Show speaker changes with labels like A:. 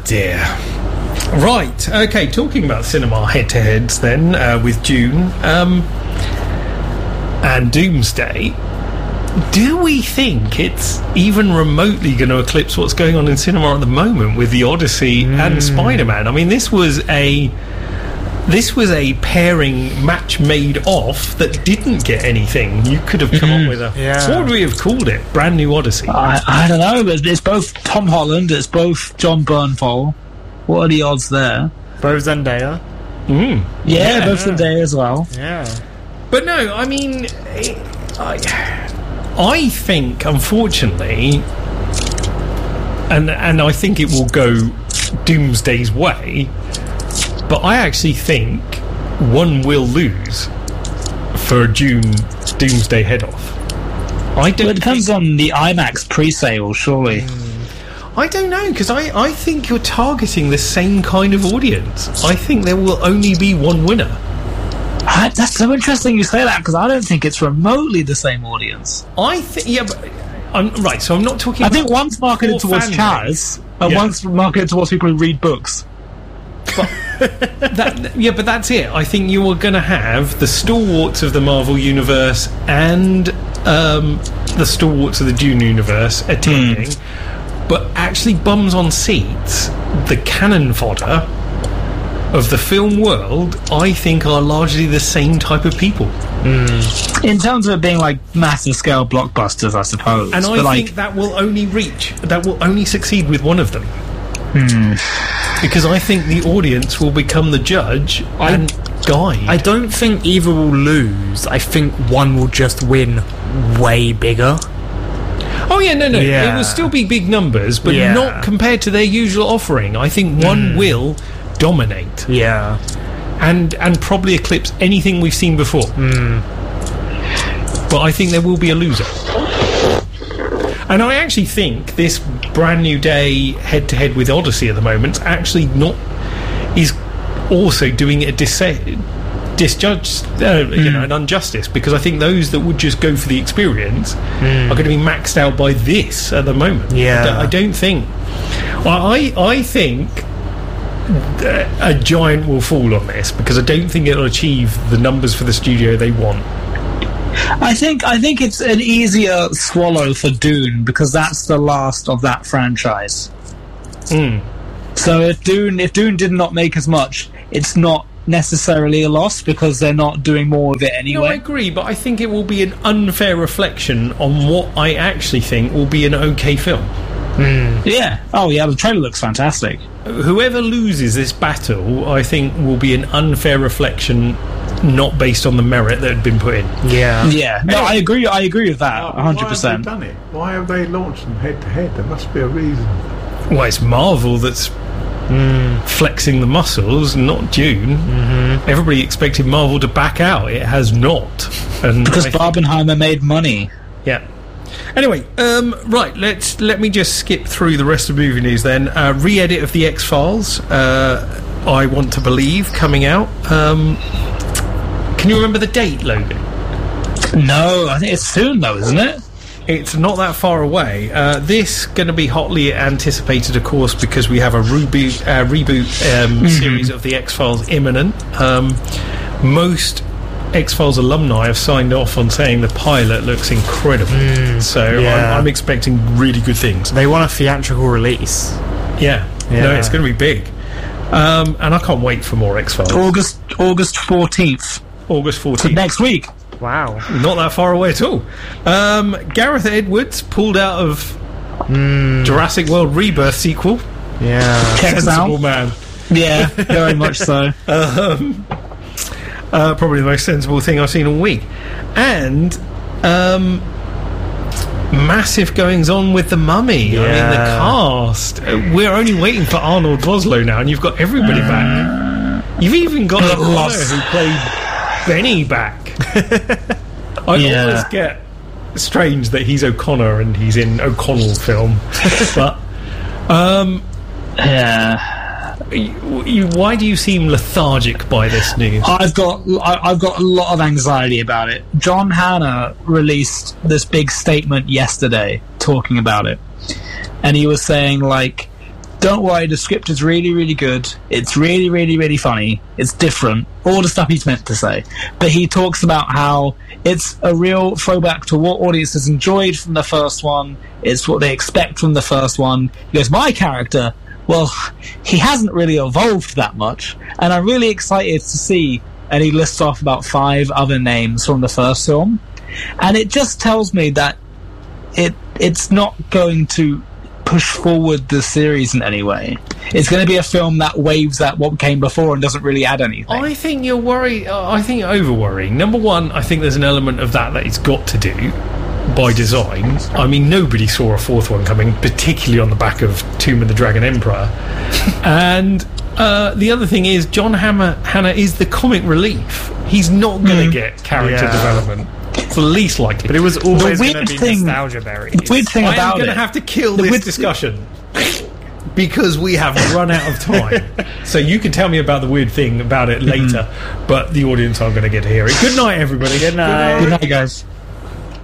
A: dear. Right, okay, talking about cinema head-to-heads then, with Dune and Doomsday, do we think it's even remotely going to eclipse what's going on in cinema at the moment with The Odyssey and Spider-Man? I mean, this was a pairing match made off that didn't get anything. You could have come up with what would we have called it? Brand New Odyssey?
B: I don't know, but it's both Tom Holland, it's both John Bernthal. What are the odds there?
C: Both Zendaya.
B: Yeah, both Zendaya as well.
C: Yeah.
A: But no, I mean, I think, unfortunately, and I think it will go Doomsday's way, but I actually think one will lose for a Doomsday head-off.
B: It depends on the IMAX pre-sale, surely.
A: I don't know, because I think you're targeting the same kind of audience. I think there will only be one winner.
B: That's so interesting you say that, because I don't think it's remotely the same audience.
A: I think, but I'm not talking.
B: I think one's marketed towards Chaz, and one's marketed towards people who read books.
A: But but that's it. I think you are going to have the stalwarts of the Marvel universe and the stalwarts of the Dune universe attending. But actually, bums on seats, the cannon fodder of the film world, I think, are largely the same type of people.
B: In terms of it being like massive scale blockbusters, I suppose.
A: And I think that will only succeed with one of them. Because I think the audience will become the judge and guide.
C: I don't think either will lose. I think one will just win way bigger.
A: Oh yeah, no. It will still be big numbers, but not compared to their usual offering. I think one will dominate.
C: Yeah.
A: And probably eclipse anything we've seen before. But I think there will be a loser. And I actually think this Brand New Day head-to-head with Odyssey at the moment is also doing it a an injustice, because I think those that would just go for the experience are going to be maxed out by this at the moment. I don't think. I think a giant will fall on this, because I don't think it'll achieve the numbers for the studio they want.
B: I think it's an easier swallow for Dune, because that's the last of that franchise. So if Dune did not make as much, it's not necessarily a loss, because they're not doing more of it anyway.
A: No, I agree, but I think it will be an unfair reflection on what I actually think will be an okay film.
B: Yeah. Oh yeah, the trailer looks fantastic.
A: Whoever loses this battle, I think, will be an unfair reflection, not based on the merit that had been put in.
B: Yeah. No, I agree with that 100%.
D: Why have they done it? Why have they launched them head to head? There must be a reason.
A: Well, it's Marvel that's flexing the muscles, not Dune. Everybody expected Marvel to back out. It has not. And
B: because Barbenheimer made money.
A: Yeah. Anyway, right, let me just skip through the rest of movie news then. Re-edit of The X-Files, I Want to Believe, coming out. Can you remember the date, Logan?
B: No, I think it's soon though, isn't it?
A: It's not that far away. This going to be hotly anticipated, of course, because we have a reboot series of The X-Files imminent. Most X-Files alumni have signed off on saying the pilot looks incredible. I'm expecting really good things.
C: They want a theatrical release.
A: Yeah. No, it's going to be big. And I can't wait for more X-Files.
B: August 14th.
A: August 14th.
B: So next week.
C: Wow.
A: Not that far away at all. Gareth Edwards pulled out of Jurassic World Rebirth sequel.
C: Yeah.
A: Sensible man.
B: Yeah, very much so.
A: Probably the most sensible thing I've seen all week. And massive goings on with The Mummy. I mean, the cast. We're only waiting for Arnold Vosloo now, and you've got everybody back. You've even got O'Connor, who played Benny, back. I always get strange that he's O'Connor and he's in O'Connell film. But why do you seem lethargic by this news?
B: I've got a lot of anxiety about it. John Hannah released this big statement yesterday talking about it, and he was saying, like, don't worry, the script is really, really good. It's really, really, really funny. It's different. All the stuff he's meant to say. But he talks about how it's a real throwback to what audiences enjoyed from the first one. It's what they expect from the first one. He goes, my character, well, he hasn't really evolved that much. And I'm really excited to see, and he lists off about 5 other names from the first film. And it just tells me that it's not going to push forward the series in any way. It's going to be a film that waves at what came before and doesn't really add anything.
A: I think you're worried. I think you're over-worrying. Number one, I think there's an element of that it's got to do by design. I mean, nobody saw a 4th one coming, particularly on the back of Tomb of the Dragon Emperor. And the other thing is, John Hannah is the comic relief. He's not going to get character development. It's the least likely.
C: But it was always going to be nostalgia berries.
B: The weird thing about
A: I'm going to have to kill this discussion because we have run out of time. So you can tell me about the weird thing about it later, but the audience aren't going to get to hear it. Good night, everybody.
C: Good night.
B: Good night, guys.